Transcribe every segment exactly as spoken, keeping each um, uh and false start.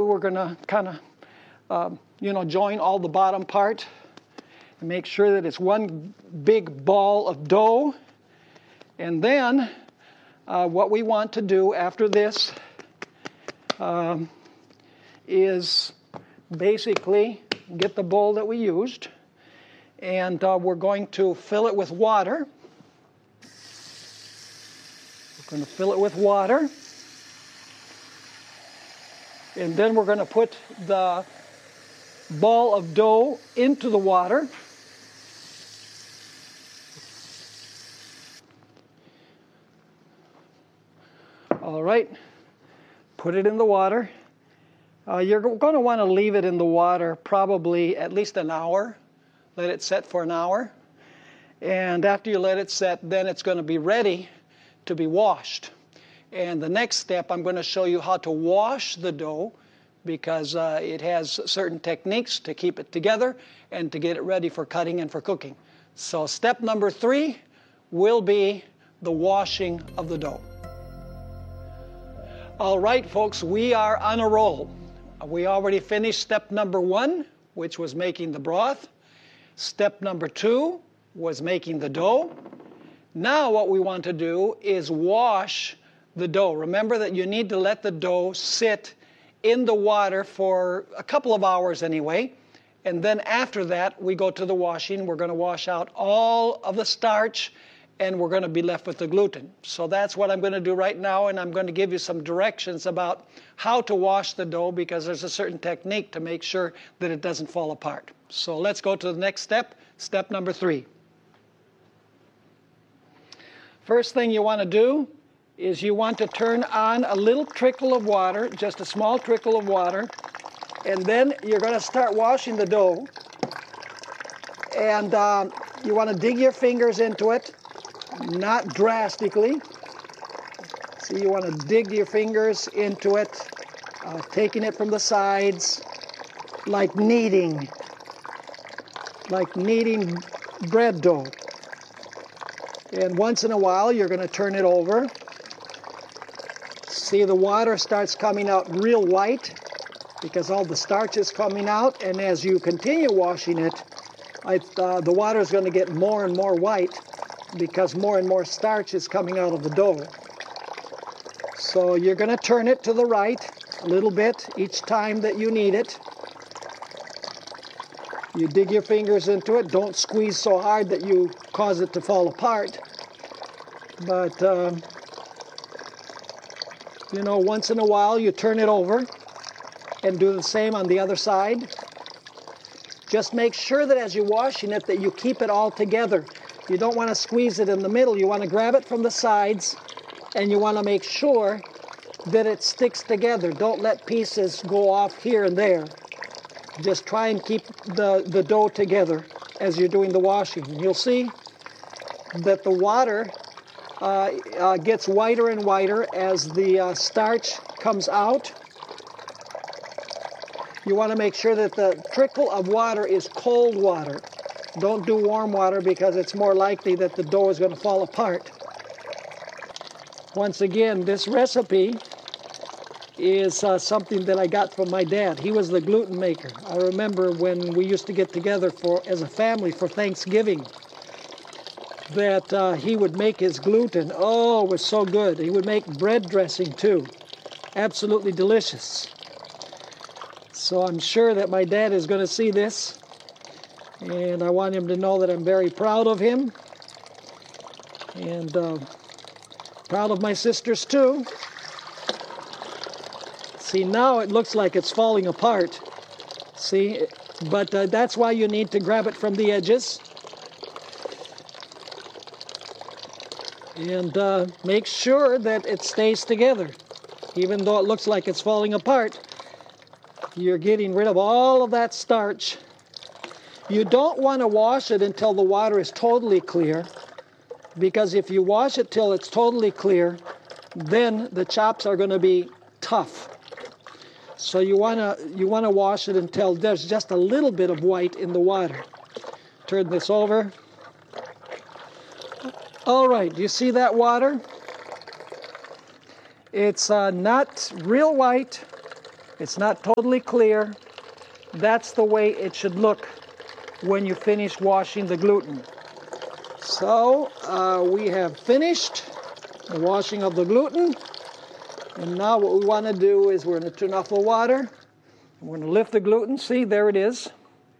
we're going to kind of, um, you know, join all the bottom part and make sure that it's one big ball of dough. And then uh, what we want to do after this um, is basically get the bowl that we used, and uh, we're going to fill it with water. We're going to fill it with water. And then we're going to put the ball of dough into the water. All right, put it in the water. Uh, you're going to want to leave it in the water probably at least an hour. Let it set for an hour. And after you let it set, then it's going to be ready to be washed. And the next step, I'm going to show you how to wash the dough, because uh, it has certain techniques to keep it together and to get it ready for cutting and for cooking. So step number three will be the washing of the dough. All right, folks, we are on a roll. We already finished step number one, which was making the broth. Step number two was making the dough. Now what we want to do is wash the dough. Remember that you need to let the dough sit in the water for a couple of hours anyway. And then after that, we go to the washing. We're going to wash out all of the starch, and we're going to be left with the gluten. So that's what I'm going to do right now, and I'm going to give you some directions about how to wash the dough, because there's a certain technique to make sure that it doesn't fall apart. So let's go to the next step, step number three. First thing you want to do is you want to turn on a little trickle of water, just a small trickle of water, and then you're going to start washing the dough. And um, you want to dig your fingers into it, not drastically. So you want to dig your fingers into it, uh, taking it from the sides, like kneading, like kneading bread dough. And once in a while, you're going to turn it over. See, the water starts coming out real white because all the starch is coming out. And as you continue washing it, I, uh, the water is going to get more and more white because more and more starch is coming out of the dough. So you're going to turn it to the right a little bit each time that you need it. You dig your fingers into it. Don't squeeze so hard that you cause it to fall apart. But, um, you know, once in a while you turn it over and do the same on the other side. Just make sure that as you're washing it that you keep it all together. You don't want to squeeze it in the middle. You want to grab it from the sides, and you want to make sure that it sticks together. Don't let pieces go off here and there. Just try and keep the, the dough together as you're doing the washing. And you'll see that the water uh, uh, gets whiter and whiter as the uh, starch comes out. You want to make sure that the trickle of water is cold water. Don't do warm water because it's more likely that the dough is going to fall apart. Once again, this recipe is uh, something that I got from my dad. He was the gluten maker. I remember when we used to get together for as a family for Thanksgiving, that uh, he would make his gluten. Oh, it was so good. He would make bread dressing too. Absolutely delicious. So I'm sure that my dad is going to see this, and I want him to know that I'm very proud of him, and uh, proud of my sisters too. See, now it looks like it's falling apart. See, but uh, that's why you need to grab it from the edges. And uh, make sure that it stays together. Even though it looks like it's falling apart, you're getting rid of all of that starch. You don't want to wash it until the water is totally clear, because if you wash it till it's totally clear, then the chops are going to be tough. So you want to you want to wash it until there's just a little bit of white in the water. Turn this over. All right, do you see that water? It's uh, not real white, It's not totally clear. That's the way it should look when you finish washing the gluten. So uh, we have finished the washing of the gluten. And now what we want to do is we're going to turn off the water. We're going to lift the gluten. See, there it is.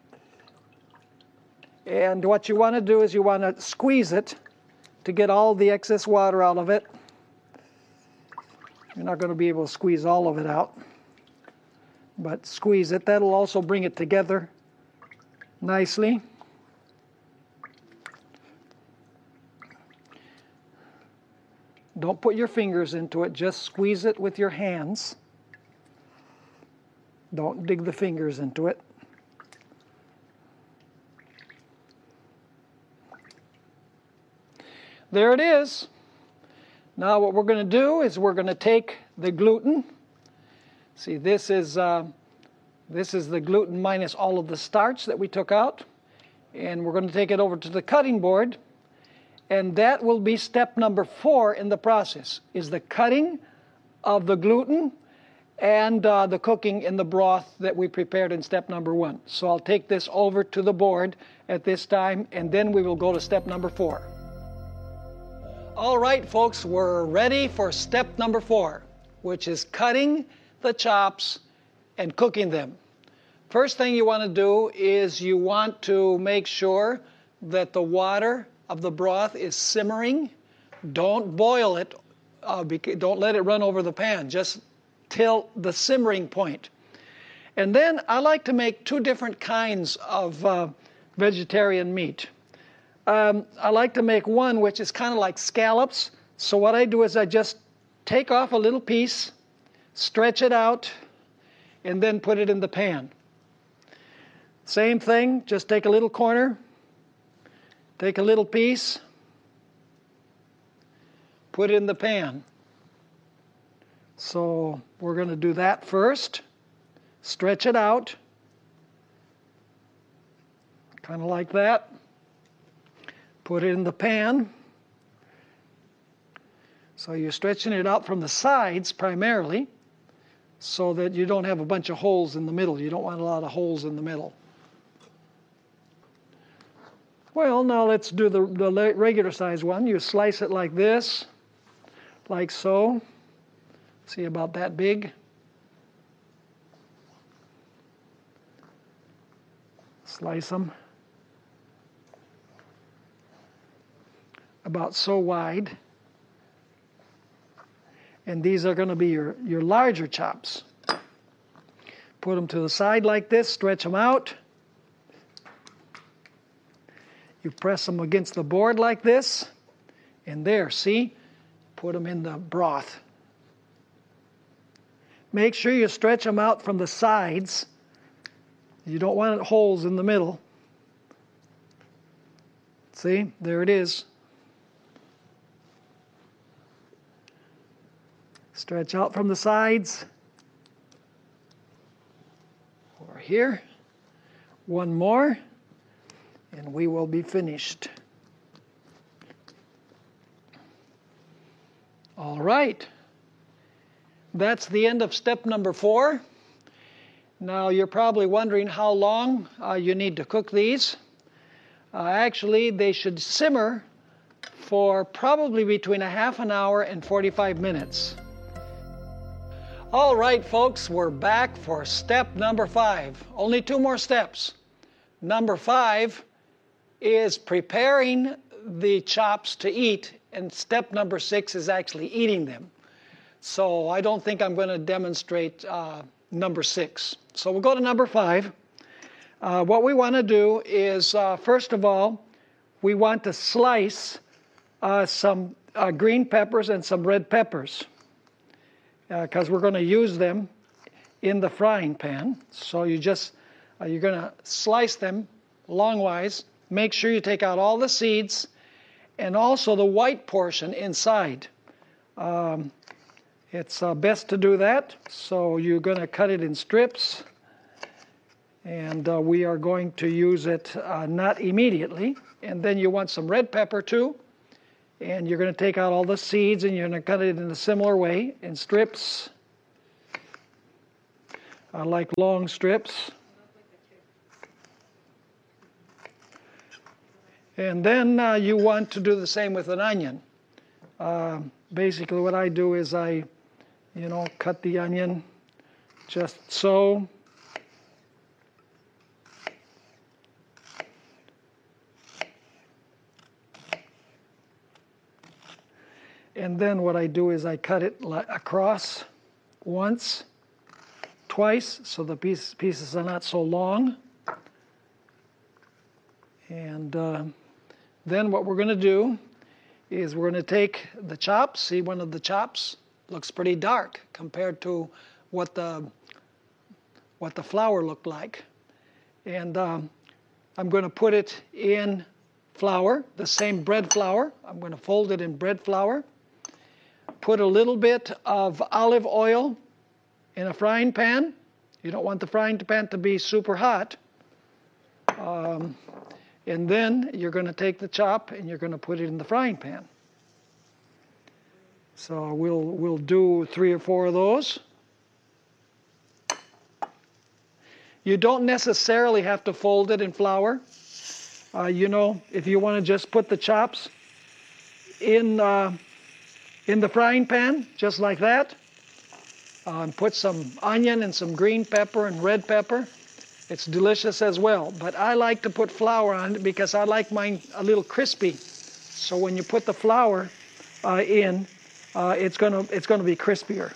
And what you want to do is you want to squeeze it to get all the excess water out of it. You're not going to be able to squeeze all of it out, but squeeze it. That'll also bring it together nicely. Don't put your fingers into it, just squeeze it with your hands. Don't dig the fingers into it. There it is. Now what we're going to do is we're going to take the gluten. See, this is, uh, this is the gluten minus all of the starch that we took out. And we're going to take it over to the cutting board. And that will be step number four in the process, is the cutting of the gluten and uh, the cooking in the broth that we prepared in step number one. So I'll take this over to the board at this time, and then we will go to step number four. All right, folks, we're ready for step number four, which is cutting the chops and cooking them. First thing you want to do is you want to make sure that the water of the broth is simmering. Don't boil it. Uh, don't let it run over the pan. Just till the simmering point. And then I like to make two different kinds of uh, vegetarian meat. Um, I like to make one which is kind of like scallops. So what I do is I just take off a little piece, stretch it out, and then put it in the pan. Same thing, just take a little corner, take a little piece, put it in the pan. So we're going to do that first. Stretch it out, kind of like that. Put it in the pan. So you're stretching it out from the sides primarily so that you don't have a bunch of holes in the middle. You don't want a lot of holes in the middle. Well, now let's do the, the regular size one. You slice it like this, like so. See, about that big. Slice them about so wide. And these are going to be your, your larger chops. Put them to the side like this, stretch them out. You press them against the board like this, and there, see? Put them in the broth. Make sure you stretch them out from the sides. You don't want holes in the middle. See, there it is. Stretch out from the sides. Over here. One more. And we will be finished. All right. That's the end of step number four. Now you're probably wondering how long uh, you need to cook these. Uh, actually, they should simmer for probably between a half an hour and forty-five minutes. All right, folks, we're back for step number five. Only two more steps. Number five is preparing the chops to eat, and step number six is actually eating them. So I don't think I'm going to demonstrate uh, number six. So we'll go to number five. Uh, what we want to do is, uh, first of all, we want to slice uh, some uh, green peppers and some red peppers, because uh, we're going to use them in the frying pan. So you just, uh, you're going to slice them longwise. Make sure you take out all the seeds and also the white portion inside. Um, it's uh, best to do that. So you're going to cut it in strips. And uh, we are going to use it uh, not immediately. And then you want some red pepper too. And you're going to take out all the seeds and you're going to cut it in a similar way in strips. I like long strips. And then uh, you want to do the same with an onion. Uh, basically what I do is I, you know, cut the onion just so. And then what I do is I cut it across once, twice, so the piece, pieces are not so long. And uh, then what we're going to do is we're going to take the chops. See, one of the chops looks pretty dark compared to what the what the flour looked like. And um, I'm going to put it in flour, the same bread flour. I'm going to fold it in bread flour. Put a little bit of olive oil in a frying pan. You don't want the frying pan to be super hot. Um, and then you're going to take the chop and you're going to put it in the frying pan. So we'll, we'll do three or four of those. You don't necessarily have to fold it in flour. Uh, you know, if you want to just put the chops in, uh, in the frying pan, just like that, uh, and put some onion and some green pepper and red pepper, it's delicious as well. But I like to put flour on it because I like mine a little crispy. So when you put the flour uh, in, uh, it's gonna it's gonna be crispier.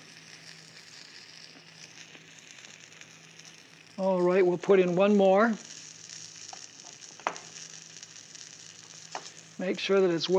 All right, we'll put in one more. Make sure that it's well